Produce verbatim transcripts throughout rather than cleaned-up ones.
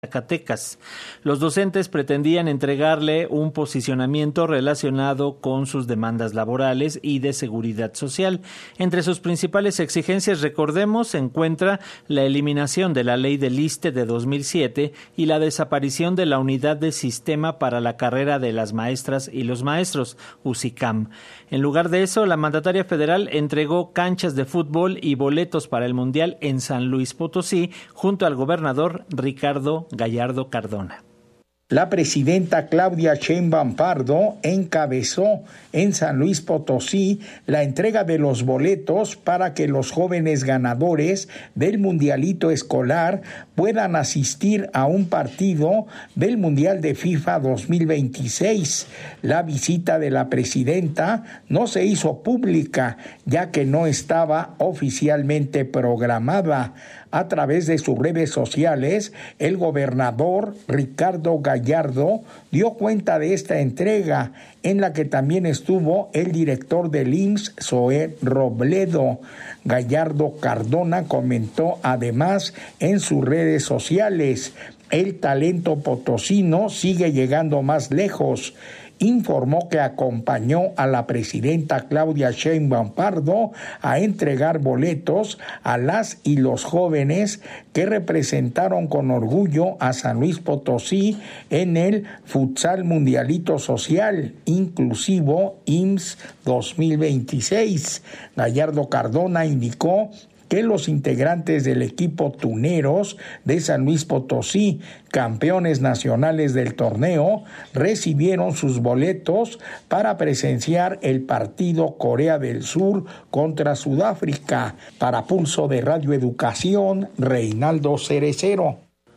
Zacatecas. Los docentes pretendían entregarle un posicionamiento relacionado con sus demandas laborales y de seguridad social. Entre sus principales exigencias, recordemos, se encuentra la eliminación de la ley del ISSSTE de dos mil siete y la desaparición de la unidad de sistema para la carrera de las maestras y los maestros, USICAM. En lugar de eso, la mandataria federal entregó canchas de fútbol y boletos para el Mundial en San Luis Potosí junto al gobernador Ricardo Gallardo Cardona. La presidenta Claudia Sheinbaum Pardo encabezó en San Luis Potosí la entrega de los boletos para que los jóvenes ganadores del Mundialito Escolar puedan asistir a un partido del Mundial de FIFA dos mil veintiséis. La visita de la presidenta no se hizo pública, ya que no estaba oficialmente programada. A través de sus redes sociales, el gobernador Ricardo Gallardo dio cuenta de esta entrega, en la que también estuvo el director del I M S S, Zoé Robledo. Gallardo Cardona comentó además en sus redes sociales: el talento potosino sigue llegando más lejos. Informó que acompañó a la presidenta Claudia Sheinbaum Pardo a entregar boletos a las y los jóvenes que representaron con orgullo a San Luis Potosí en el Futsal Mundialito Social Inclusivo I M S S dos mil veintiséis. Gallardo Cardona indicó que los integrantes del equipo Tuneros de San Luis Potosí, campeones nacionales del torneo, recibieron sus boletos para presenciar el partido Corea del Sur contra Sudáfrica. Para Pulso de Radio Educación, Reinaldo Cerecero.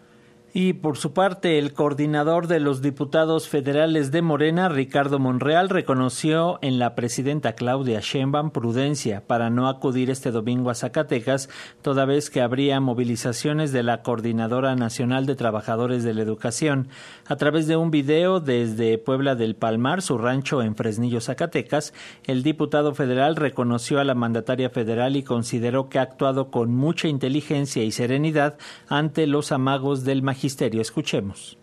Y por su parte, el coordinador de los diputados federales de Morena, Ricardo Monreal, reconoció en la presidenta Claudia Sheinbaum prudencia para no acudir este domingo a Zacatecas, toda vez que habría movilizaciones de la Coordinadora Nacional de Trabajadores de la Educación. A través de un video desde Puebla del Palmar, su rancho en Fresnillo, Zacatecas, el diputado federal reconoció a la mandataria federal y consideró que ha actuado con mucha inteligencia y serenidad ante los amagos del magistrado. Escuchemos.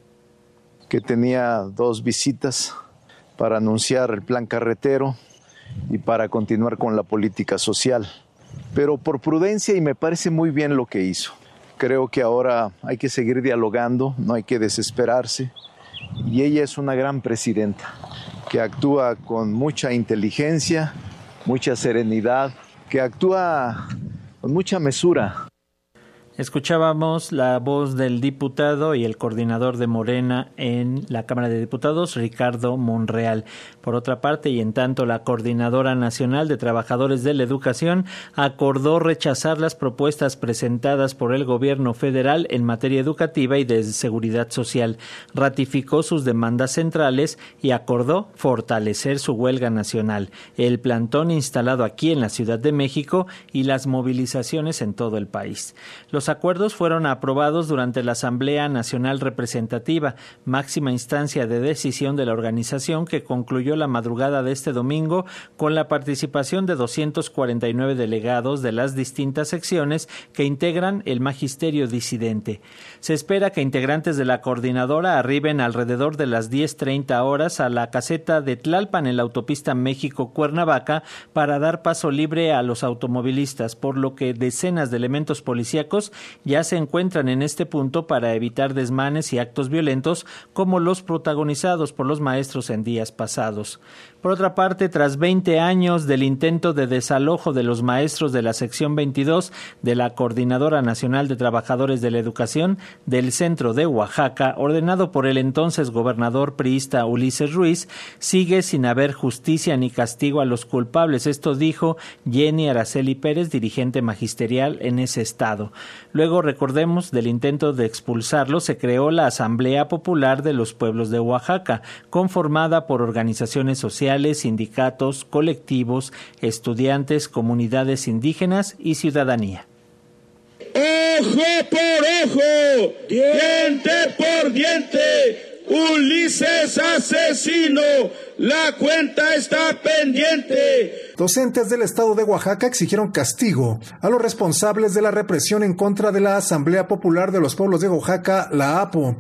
Que tenía dos visitas para anunciar el plan carretero y para continuar con la política social. Pero por prudencia, y me parece muy bien lo que hizo. Creo que ahora hay que seguir dialogando, no hay que desesperarse. Y ella es una gran presidenta que actúa con mucha inteligencia, mucha serenidad, que actúa con mucha mesura. Escuchábamos la voz del diputado y el coordinador de Morena en la Cámara de Diputados, Ricardo Monreal. Por otra parte, y en tanto, la Coordinadora Nacional de Trabajadores de la Educación acordó rechazar las propuestas presentadas por el gobierno federal en materia educativa y de seguridad social. Ratificó sus demandas centrales y acordó fortalecer su huelga nacional, el plantón instalado aquí en la Ciudad de México y las movilizaciones en todo el país. Los acuerdos fueron aprobados durante la Asamblea Nacional Representativa, máxima instancia de decisión de la organización, que concluyó la madrugada de este domingo con la participación de doscientos cuarenta y nueve delegados de las distintas secciones que integran el magisterio disidente. Se espera que integrantes de la coordinadora arriben alrededor de las diez treinta horas a la caseta de Tlalpan en la autopista México-Cuernavaca para dar paso libre a los automovilistas, por lo que decenas de elementos policíacos ya se encuentran en este punto para evitar desmanes y actos violentos como los protagonizados por los maestros en días pasados. Por otra parte, tras veinte años del intento de desalojo de los maestros de la sección veintidós de la Coordinadora Nacional de Trabajadores de la Educación del centro de Oaxaca, ordenado por el entonces gobernador priista Ulises Ruiz, sigue sin haber justicia ni castigo a los culpables. Esto dijo Jenny Araceli Pérez, dirigente magisterial en ese estado. Luego, recordemos, del intento de expulsarlo, se creó la Asamblea Popular de los Pueblos de Oaxaca, conformada por organizaciones sociales, sindicatos, colectivos, estudiantes, comunidades indígenas y ciudadanía. Ojo por ojo, diente por diente, Ulises asesino, la cuenta está pendiente. Docentes del estado de Oaxaca exigieron castigo a los responsables de la represión en contra de la Asamblea Popular de los Pueblos de Oaxaca, la A P O,